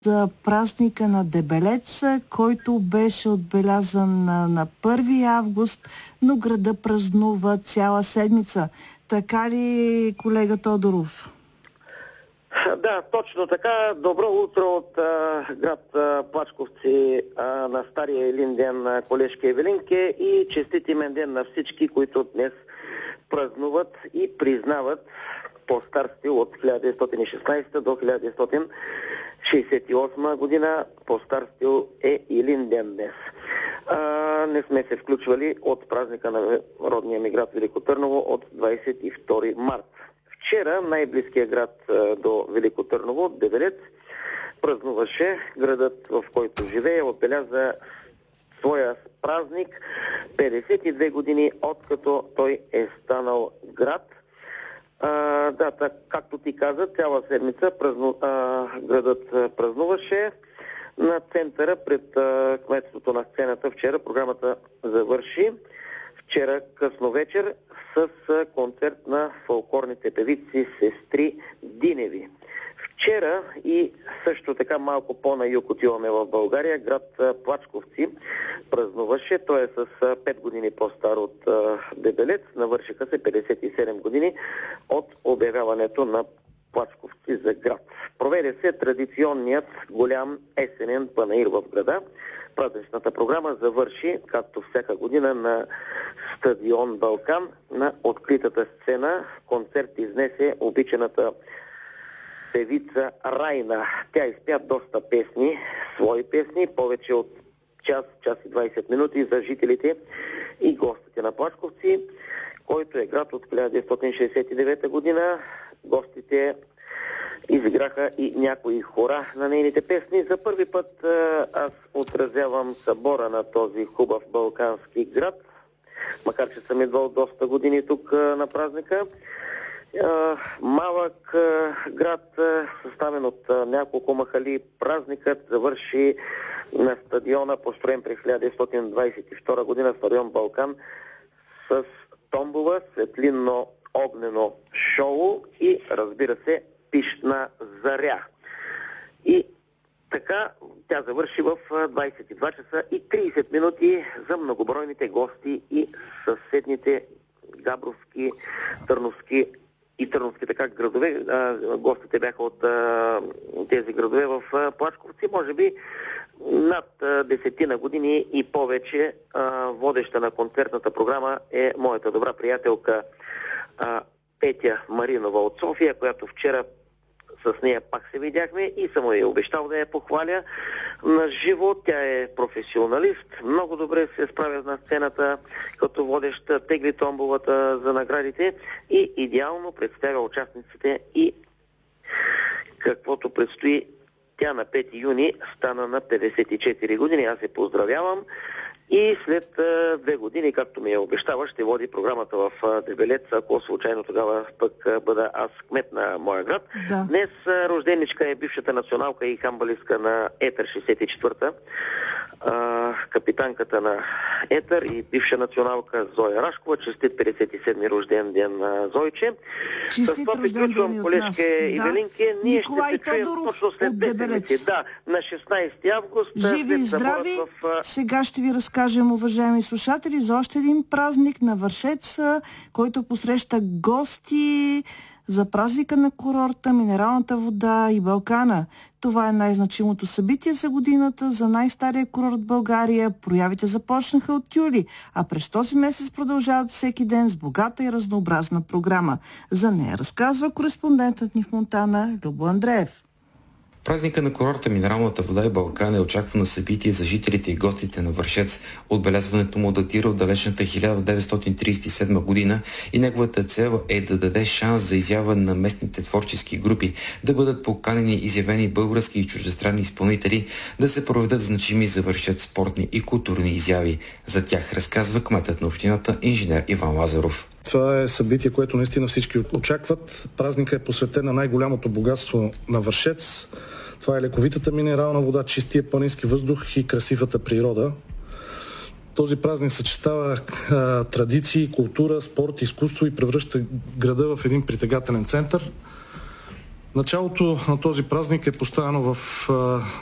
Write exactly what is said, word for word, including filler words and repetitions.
за празника на Дебелец, който беше отбелязан на, на първи август, но града празнува цяла седмица. Така ли, колега Тодоров? Да, точно така. Добро утро от а, град а, Плачковци а, на Стария Елин ден на колежки Евелинке и честит имен ден на всички, които днес празнуват и признават по стар стил от хиляда деветстотин и шестнадесета до хиляда деветстотин шестдесет и осма година. По стар стил е Илин ден днес. А, не сме се включвали от празника на родния ми град Велико Търново от двадесет и втори март. Вчера най-близкият град а, до Велико Търново, Дебелец, празнуваше. Градът, в който живее, отбеляза своя празник петдесет и две години откато той е станал град. А, да, так, както ти каза, цяла седмица празну, а, градът празнуваше. На центъра пред а, кметството на сцената вчера програмата завърши. Вчера късно вечер с а, концерт на фолклорните певици Сестри Диневи. Вчера и също така малко по-на юг отиваме в България, град Плачковци празнуваше. Той е с пет години по-стар от Дебелец. Навършиха се петдесет и седем години от обявяването на Плачковци за град. Проведе се традиционният голям есенен панаир в града. Празничната програма завърши, както всяка година, на стадион Балкан. На откритата сцена концерт изнесе обичаната певица Райна. Тя изпя доста песни, свои песни, повече от час, час и двадесет минути за жителите и гостите на Плачковци, който е град от хиляда деветстотин шестдесет и девета година. Гостите изиграха и някои хора на нейните песни. За първи път аз отразявам събора на този хубав балкански град, макар че съм идвал доста години тук на празника. Малък град, съставен от няколко махали. Празникът завърши на стадиона, построен през хиляда деветстотин двадесет и втора година, стадион Балкан, с томбова, светлинно огнено шоу и, разбира се, пищна заря. И така тя завърши в двадесет и два часа и тридесет минути за многобройните гости и съседните габровски, търновски и търновски така градове. Гостите бяха от тези градове в Плачковци. Може би над десетина години и повече водеща на концертната програма е моята добра приятелка Петя Маринова от София, която вчера с нея пак се видяхме и съм я обещал да я похваля на живо. Тя е професионалист, много добре се справя на сцената като водеща, тегли томбовата за наградите и идеално представя участниците и каквото предстои. Тя на пети юни стана на петдесет и четири години. Аз се поздравявам. И след а, две години, както ми е обещава, ще води програмата в а, Дебелец, ако случайно тогава пък а, бъда аз кмет на моя град. Да. Днес а, рожденичка е бившата националка и хамбалистка на Етър шестдесет и четвърта, а, капитанката на Етър и бивша националка Зоя Рашкова. Честит петдесет и седми рожден ден на Зойче. Честит С това приключвам, колежке Ивелинке. Да. Ние Николай ще се чуем Тодоров точно след две седмици. Да, на шестнадесети август. Живи и здрави! В... Сега ще ви разкажем, уважаеми слушатели, за още един празник на Вършец, който посреща гости за празника на курорта, минералната вода и Балкана. Това е най-значимото събитие за годината за най-стария курорт в България. Проявите започнаха от юли, а през този месец продължават всеки ден с богата и разнообразна програма. За нея разказва кореспондентът ни в Монтана Любо Андреев. Празника на курорта, минералната вода и Балкан е очаквано събитие за жителите и гостите на Вършец. Отбелязването му датира от далечната хиляда деветстотин тридесет и седма година и неговата цел е да даде шанс за изява на местните творчески групи, да бъдат поканени изявени български и чуждестранни изпълнители, да се проведат значими за Вършец спортни и културни изяви. За тях разказва кметът на общината инженер Иван Лазаров. Това е събитие, което наистина всички очакват. Празника е посветен на най-голямото богатство на Вършец. Това е лековитата минерална вода, чистия планински въздух и красивата природа. Този празник съчетава а, традиции, култура, спорт, изкуство и превръща града в един притегателен център. Началото на този празник е поставено в